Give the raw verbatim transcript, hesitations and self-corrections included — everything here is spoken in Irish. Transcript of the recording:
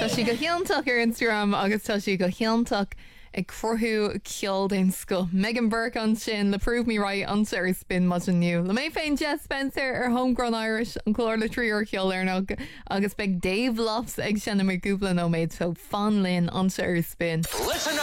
Tá si go hiantach ar Instagram agus tá si go hiantach ag crothú ceol den sco. Megan Burke an sin le Prove Me Right an ar spin mu aniu. Le mé féin Jess Spencer ar Homegrown Irish an chlór le trí ar ceol ar nog agus beag Dave Lofts ag sinna mar gúpla nó méid so fan linn an ar spin. Listen